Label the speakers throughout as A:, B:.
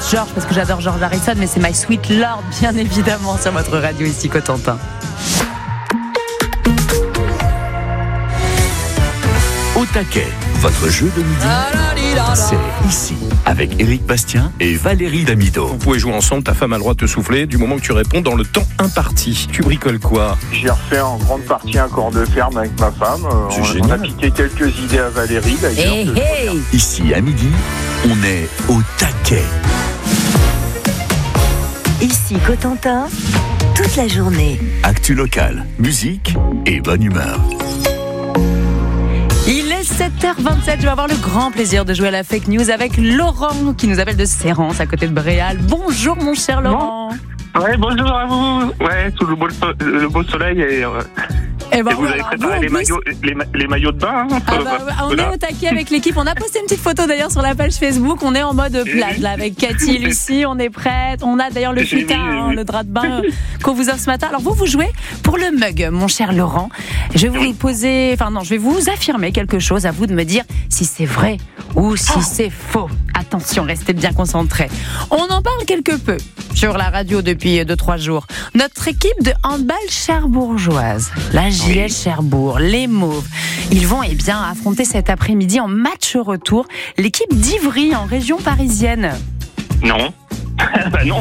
A: George parce que j'adore George Harrison, mais c'est My Sweet Lord, bien évidemment, sur votre radio ici Cotentin.
B: Au taquet, votre jeu de midi, c'est ici, avec Éric Bastien et Valérie Damido.
C: Vous pouvez jouer ensemble, ta femme a le droit de te souffler du moment que tu réponds dans le temps imparti. Tu bricoles quoi?
D: J'ai refait en grande partie un corps de ferme avec ma femme. On a piqué quelques idées à Valérie d'ailleurs.
A: Hey.
B: Ici, à midi, on est au taquet.
E: Ici Cotentin, toute la journée.
B: Actu locale, musique et bonne humeur.
A: Il est 7h27, je vais avoir le grand plaisir de jouer à la fake news avec Laurent qui nous appelle de Sérence à côté de Bréal. Bonjour mon cher Laurent.
D: Ouais, bonjour à vous. Ouais, sous le beau soleil et vous avez préparé les maillots de bain.
A: On est au taquet avec l'équipe. On a posté une petite photo d'ailleurs sur la page Facebook. On est en mode plage là avec Cathy et Lucie. On est prête. On a d'ailleurs le futin, le drap de bain qu'on vous offre ce matin. Alors vous jouez pour le mug, mon cher Laurent. Je vais je vais vous affirmer quelque chose. À vous de me dire si c'est vrai ou si c'est faux. Attention, restez bien concentrés. On en parle quelque peu sur la radio depuis 2-3 jours. Notre équipe de handball cherbourgeoise, la JL Cherbourg, les Mauves, ils vont affronter cet après-midi en match retour l'équipe d'Ivry en région parisienne.
D: Non. Non.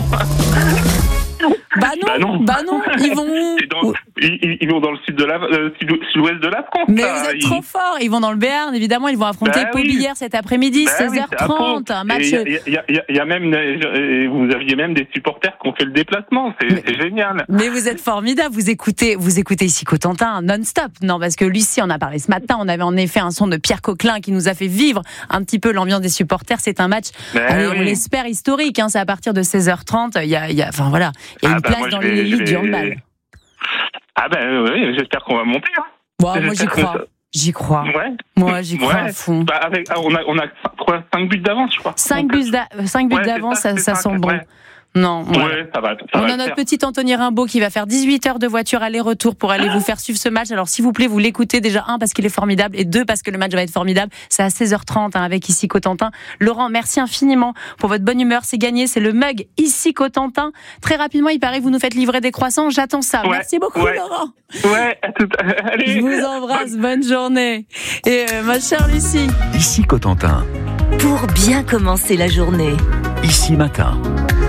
A: Bah non, ils vont où?
D: Ils vont dans le sud-ouest de la France.
A: Mais vous êtes trop forts. Ils vont dans le Béarn, évidemment. Ils vont affronter Paubilière cet après-midi, 16h30. Un match.
D: Il y a même, vous aviez même des supporters qui ont fait le déplacement. C'est génial.
A: Mais vous êtes formidables. Vous écoutez ici Cotentin non-stop. Non, parce que Lucie en a parlé ce matin. On avait en effet un son de Pierre Coquelin qui nous a fait vivre un petit peu l'ambiance des supporters. C'est un match, on l'espère, historique. C'est à partir de 16h30. Il y a une place dans l'élite du handball.
D: Oui, j'espère qu'on va monter.
A: Moi j'y crois.
D: Ouais.
A: Moi j'y crois à fond.
D: On a 5 buts d'avance, je crois.
A: 5 buts d'avance, ça sent bon.
D: Ouais.
A: Non.
D: Ouais, ça va.
A: On a notre petit Anthony Rimbaud qui va faire 18 heures de voiture aller-retour pour aller vous faire suivre ce match. Alors s'il vous plaît, vous l'écoutez déjà, 1 parce qu'il est formidable et 2 parce que le match va être formidable. C'est à 16h30 avec Ici Cotentin. Laurent, merci infiniment pour votre bonne humeur. C'est gagné, c'est le mug Ici Cotentin. Très rapidement, il paraît que vous nous faites livrer des croissants. J'attends ça. Ouais, merci beaucoup, Laurent.
D: Ouais, allez.
A: Je vous embrasse, bonne journée. Et ma chère Lucie.
B: Ici Cotentin.
E: Pour bien commencer la journée.
B: Ici matin.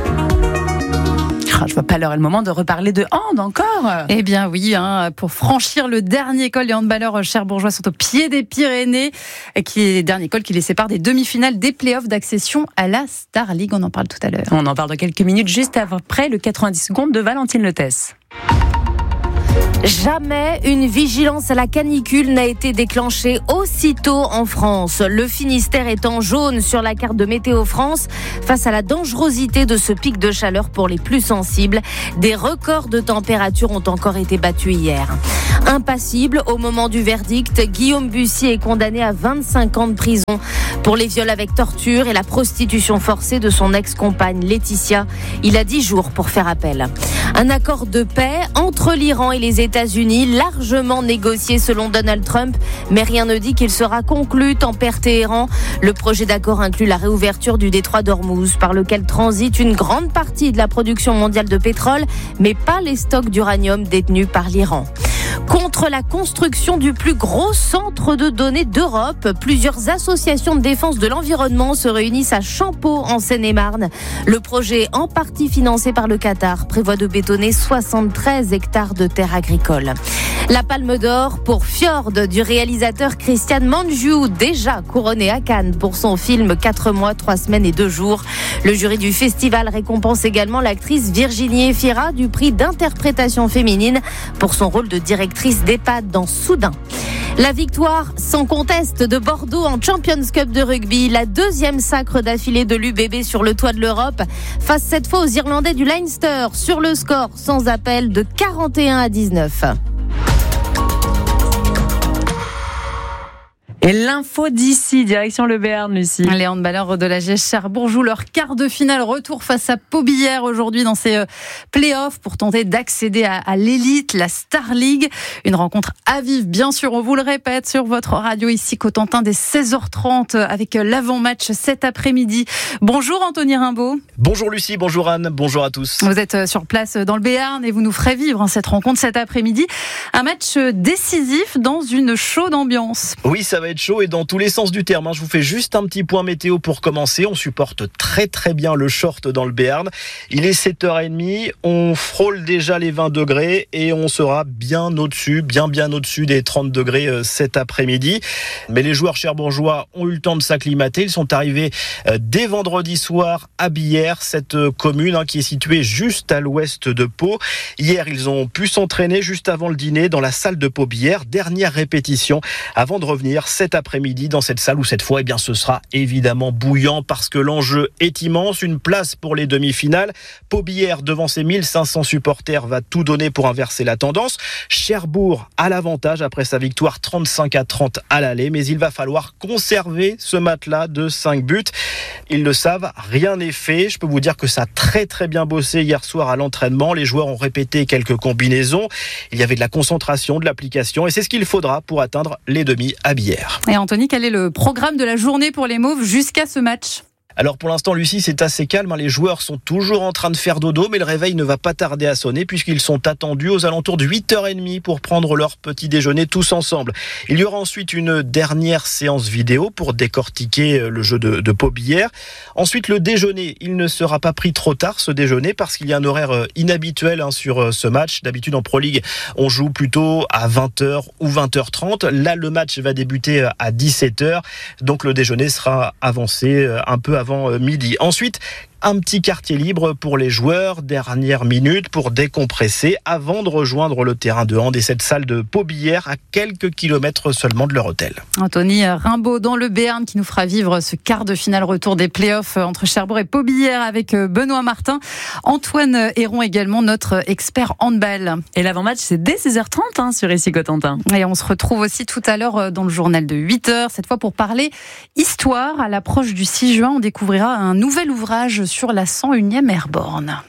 A: Je vois pas l'heure et le moment de reparler de hand encore.
F: Eh bien oui, pour franchir le dernier col, les handballeurs cherbourgeois sont au pied des Pyrénées, qui est le dernier col qui les sépare des demi-finales des playoffs d'accession à la Star League. On en parle tout à l'heure.
A: On en parle dans quelques minutes, juste après le 90 secondes de Valentine Letès.
G: Jamais une vigilance à la canicule n'a été déclenchée aussitôt en France. Le Finistère est en jaune sur la carte de Météo France face à la dangerosité de ce pic de chaleur pour les plus sensibles. Des records de température ont encore été battus hier. Impassible au moment du verdict, Guillaume Bussy est condamné à 25 ans de prison pour les viols avec torture et la prostitution forcée de son ex-compagne Laetitia. Il a 10 jours pour faire appel. Un accord de paix entre l'Iran et les États-Unis, largement négocié selon Donald Trump, mais rien ne dit qu'il sera conclu Tampere-Téhéran. Le projet d'accord inclut la réouverture du détroit d'Ormuz, par lequel transite une grande partie de la production mondiale de pétrole, mais pas les stocks d'uranium détenus par l'Iran. Contre la construction du plus gros centre de données d'Europe, plusieurs associations de défense de l'environnement se réunissent à Champeaux en Seine-et-Marne. Le projet, en partie financé par le Qatar, prévoit de bétonner 73 hectares de terres agricoles. La Palme d'Or pour Fjord du réalisateur Christian Mangiu, déjà couronné à Cannes pour son film 4 mois, 3 semaines et 2 jours. Le jury du festival récompense également l'actrice Virginie Efira du prix d'interprétation féminine pour son rôle de directrice d'EHPAD dans Soudain. La victoire sans conteste de Bordeaux en Champions Cup de rugby, la 2e sacre d'affilée de l'UBB sur le toit de l'Europe, face cette fois aux Irlandais du Leinster sur le score sans appel de 41-19.
A: Et l'info d'ici, direction le Béarn, Lucie.
F: Les handballeurs de l'AGS Cherbourg jouent leur quart de finale retour face à Pau Billère aujourd'hui dans ces playoffs pour tenter d'accéder à l'élite, la Star League. Une rencontre à vivre, bien sûr, on vous le répète, sur votre radio ici Cotentin dès 16h30 avec l'avant-match cet après-midi. Bonjour Anthony Rimbaud.
H: Bonjour Lucie, bonjour Anne, bonjour à tous.
F: Vous êtes sur place dans le Béarn et vous nous ferez vivre cette rencontre cet après-midi. Un match décisif dans une chaude ambiance.
H: Oui, ça va être chaud et dans tous les sens du terme. Je vous fais juste un petit point météo pour commencer. On supporte très bien le short dans le Béarn. Il est 7h30, on frôle déjà les 20 degrés et on sera bien au-dessus des 30 degrés cet après-midi. Mais les joueurs cherbourgeois ont eu le temps de s'acclimater. Ils sont arrivés dès vendredi soir à Billère, cette commune qui est située juste à l'ouest de Pau. Hier, ils ont pu s'entraîner juste avant le dîner dans la salle de Pau Billère. Dernière répétition avant de revenir cet après-midi dans cette salle où cette fois, ce sera évidemment bouillant parce que l'enjeu est immense. Une place pour les demi-finales. Pau Billère, devant ses 1500 supporters, va tout donner pour inverser la tendance. Cherbourg a l'avantage après sa victoire 35-30 à l'aller, mais il va falloir conserver ce matelas de 5 buts. Ils le savent, rien n'est fait. Je peux vous dire que ça a très bien bossé hier soir à l'entraînement. Les joueurs ont répété quelques combinaisons. Il y avait de la concentration, de l'application et c'est ce qu'il faudra pour atteindre les demi à Billère.
F: Et Anthony, quel est le programme de la journée pour les Mauves jusqu'à ce match ?
H: Alors pour l'instant, Lucie, c'est assez calme. Les joueurs sont toujours en train de faire dodo, mais le réveil ne va pas tarder à sonner puisqu'ils sont attendus aux alentours de 8h30 pour prendre leur petit déjeuner tous ensemble. Il y aura ensuite une dernière séance vidéo pour décortiquer le jeu de Pau Billère. Ensuite, le déjeuner, il ne sera pas pris trop tard ce déjeuner parce qu'il y a un horaire inhabituel sur ce match. D'habitude en Pro League, on joue plutôt à 20h ou 20h30. Là, le match va débuter à 17h, donc le déjeuner sera avancé un peu avant midi. Ensuite, un petit quartier libre pour les joueurs, dernière minute pour décompresser avant de rejoindre le terrain de hand et cette salle de Pau Billère à quelques kilomètres seulement de leur hôtel.
F: Anthony Rimbaud dans le Béarn qui nous fera vivre ce quart de finale retour des playoffs entre Cherbourg et Pau Billère avec Benoît Martin. Antoine Héron également, notre expert handball.
A: Et l'avant-match, c'est dès 16h30 sur ici Cotentin.
F: Et on se retrouve aussi tout à l'heure dans le journal de 8h, cette fois pour parler histoire. À l'approche du 6 juin, on découvrira un nouvel ouvrage sur la 101e Airborne.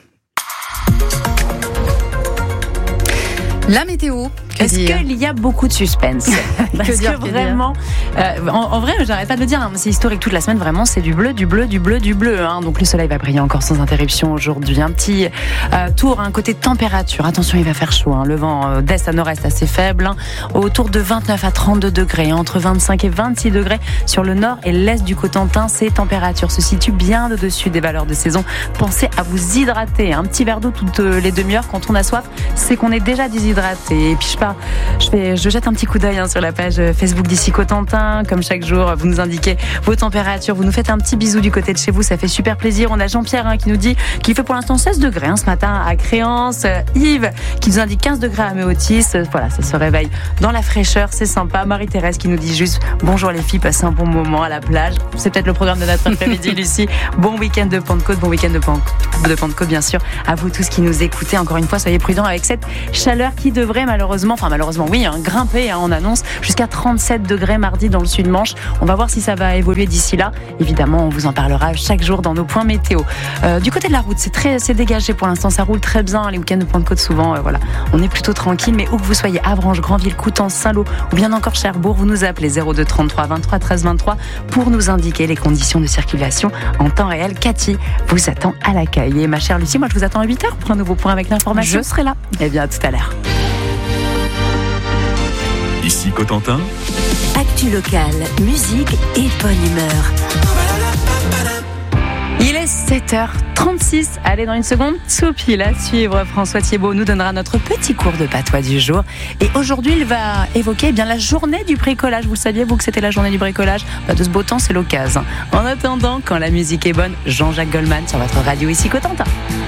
F: La météo.
A: Est-ce qu'il y a beaucoup de suspense? Parce que vraiment, en vrai, j'arrête pas de le dire, c'est historique toute la semaine, vraiment, c'est du bleu. Donc le soleil va briller encore sans interruption aujourd'hui. Un petit tour, côté température. Attention, il va faire chaud. Le vent d'est à nord-est assez faible. Autour de 29 à 32 degrés. Entre 25 et 26 degrés sur le nord et l'est du Cotentin. Ces températures se situent bien au-dessus des valeurs de saison. Pensez à vous hydrater. Un petit verre d'eau toutes les demi-heures quand on a soif, c'est qu'on est déjà déshydraté. Et puis je jette un petit coup d'œil sur la page Facebook d'ici Cotentin. Comme chaque jour, vous nous indiquez vos températures, vous nous faites un petit bisou du côté de chez vous, ça fait super plaisir. On a Jean-Pierre qui nous dit qu'il fait pour l'instant 16 degrés ce matin à Créance. Yves qui nous indique 15 degrés à Méotis. Voilà, ça se réveille dans la fraîcheur, c'est sympa. Marie-Thérèse qui nous dit juste bonjour les filles, passez un bon moment à la plage. C'est peut-être le programme de notre après-midi, Lucie. Bon week-end de Pentecôte, bon week-end de Pentecôte bien sûr. À vous tous qui nous écoutez, encore une fois, soyez prudents avec cette chaleur qui devrait malheureusement oui, grimper. On annonce jusqu'à 37 degrés mardi dans le Sud-Manche. On va voir si ça va évoluer d'ici là. Évidemment, on vous en parlera chaque jour dans nos points météo. Du côté de la route, c'est dégagé pour l'instant. Ça roule très bien. Les week-ends de Pentecôte, souvent, on est plutôt tranquille. Mais où que vous soyez, Avranches, Granville, Coutances, Saint-Lô ou bien encore Cherbourg, vous nous appelez 02 33 23 13 23 pour nous indiquer les conditions de circulation en temps réel. Cathy vous attend à l'accueil. Et ma chère Lucie, moi je vous attends à 8h pour un nouveau point avec l'information.
F: Je serai là.
A: Eh bien, à tout à l'heure.
B: Ici Cotentin.
E: Actu locale, musique et bonne humeur.
A: Il est 7h36. Allez, dans une seconde, Soupil à suivre. François Thiebaud nous donnera notre petit cours de patois du jour. Et aujourd'hui, il va évoquer la journée du bricolage. Vous le saviez, vous, que c'était la journée du bricolage? De ce beau temps, c'est l'occasion. En attendant, quand la musique est bonne, Jean-Jacques Goldman sur votre radio ici Cotentin.